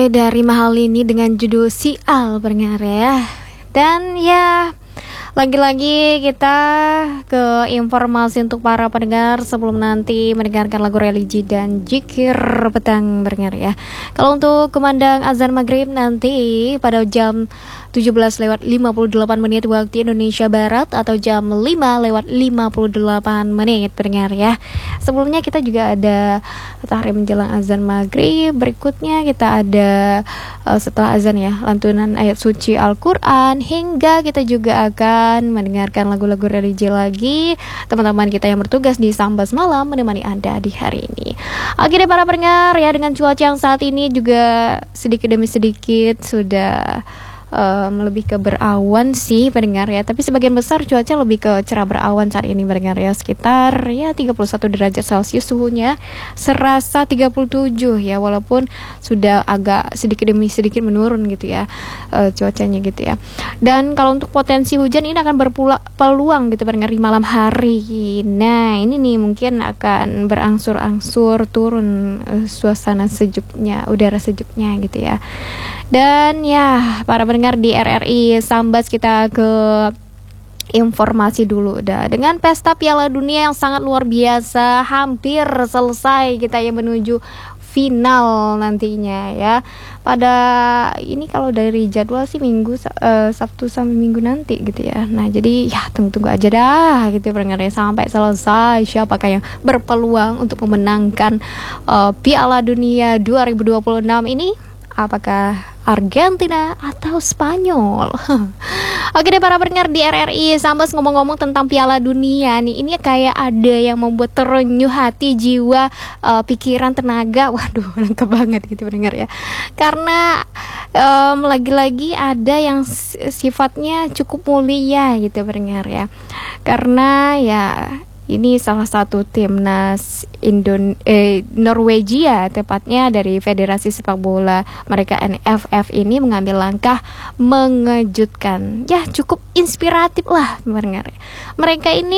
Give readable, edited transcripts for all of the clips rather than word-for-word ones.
dari Mahal ini dengan judul Sial pendengar ya. Dan ya, lagi-lagi kita ke informasi untuk para pendengar sebelum nanti mendengarkan lagu religi dan zikir petang pendengar ya. Kalau untuk kumandang azan maghrib nanti pada jam 17:58 waktu Indonesia Barat atau jam 5:58 pendengar ya. Sebelumnya kita juga ada tahrim menjelang azan maghrib. Berikutnya kita ada setelah azan ya, lantunan ayat suci Al-Quran. Hingga kita juga akan mendengarkan lagu-lagu religi lagi. Teman-teman kita yang bertugas di Sambas Malam menemani Anda di hari ini. Oke deh para pendengar ya, dengan cuaca yang saat ini juga sedikit demi sedikit sudah lebih ke berawan sih pendengar ya, tapi sebagian besar cuaca lebih ke cerah berawan saat ini pendengar ya, sekitar ya 31 derajat Celcius suhunya, serasa 37 ya, walaupun sudah agak sedikit demi sedikit menurun gitu ya cuacanya gitu ya. Dan kalau untuk potensi hujan ini akan berpeluang gitu pendengar di malam hari. Nah ini nih mungkin akan berangsur-angsur turun suasana sejuknya, udara sejuknya gitu ya. Dan ya para pendengar di RRI Sambas, kita ke informasi dulu dah. Dengan pesta Piala Dunia yang sangat luar biasa, hampir selesai kita yang menuju final nantinya ya. Pada ini kalau dari jadwal sih minggu Sabtu sampai Minggu nanti gitu ya. Nah jadi ya tunggu aja dah gitu pendengarnya sampai selesai siapakah yang berpeluang untuk memenangkan Piala Dunia 2026 ini. Apakah Argentina atau Spanyol? Oke deh para pendengar di RRI Sambas, ngomong-ngomong tentang Piala Dunia nih, ini kayak ada yang membuat terenyuh hati, jiwa, pikiran, tenaga. Waduh, lengkap banget gitu pendengar ya. Karena lagi-lagi ada yang sifatnya cukup mulia gitu pendengar ya. Karena ya ini salah satu timnas Norwegia, tepatnya dari Federasi Sepak Bola mereka NFF ini mengambil langkah mengejutkan. Ya cukup inspiratif lah pendengar. Mereka ini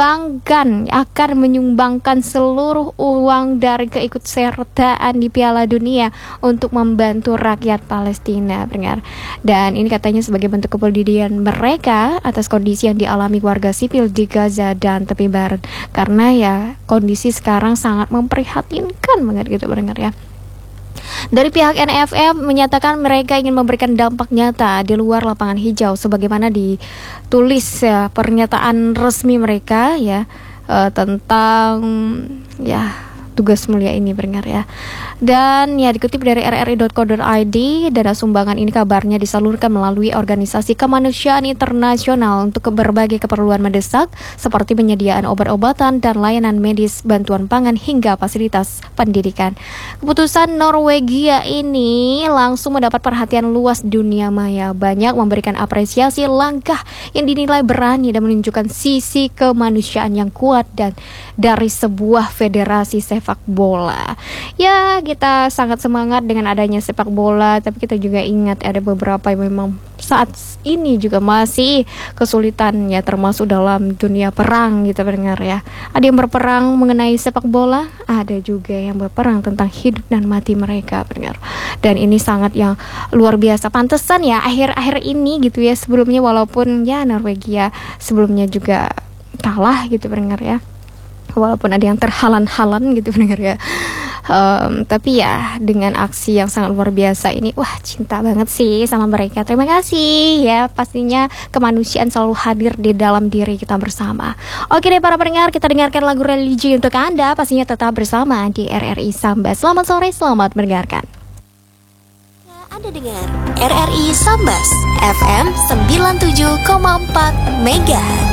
akan menyumbangkan seluruh uang dari keikutsertaan di Piala Dunia untuk membantu rakyat Palestina pendengar. Dan ini katanya sebagai bentuk kepedulian mereka atas kondisi yang dialami warga sipil di Gaza dan tepi barat. Karena ya kondisi sekarang sangat memprihatinkan banget gitu pendengar ya. Dari pihak NFF menyatakan mereka ingin memberikan dampak nyata di luar lapangan hijau sebagaimana ditulis ya pernyataan resmi mereka ya tentang ya tugas mulia ini pendengar ya. Dan ya dikutip dari rri.co.id, dana sumbangan ini kabarnya disalurkan melalui organisasi kemanusiaan internasional untuk berbagai keperluan mendesak seperti penyediaan obat-obatan dan layanan medis, bantuan pangan hingga fasilitas pendidikan. Keputusan Norwegia ini langsung mendapat perhatian luas dunia maya. Banyak memberikan apresiasi langkah yang dinilai berani dan menunjukkan sisi kemanusiaan yang kuat dan dari sebuah federasi sepak bola. Ya kita sangat semangat dengan adanya sepak bola, tapi kita juga ingat ada beberapa yang memang saat ini juga masih kesulitan ya, termasuk dalam dunia perang gitu pendengar ya. Ada yang berperang mengenai sepak bola, ada juga yang berperang tentang hidup dan mati mereka pendengar. Dan ini sangat yang luar biasa. Pantesan ya akhir-akhir ini gitu ya, sebelumnya walaupun ya Norwegia sebelumnya juga kalah gitu pendengar ya, walaupun ada yang terhalan-halan gitu pendengar ya. Tapi ya dengan aksi yang sangat luar biasa ini, wah cinta banget sih sama mereka. Terima kasih ya, pastinya kemanusiaan selalu hadir di dalam diri kita bersama. Oke deh para pendengar, kita dengarkan lagu religi untuk Anda, pastinya tetap bersama di RRI Sambas. Selamat sore, selamat mendengarkan. Anda dengar RRI Sambas FM 97,4 MHz.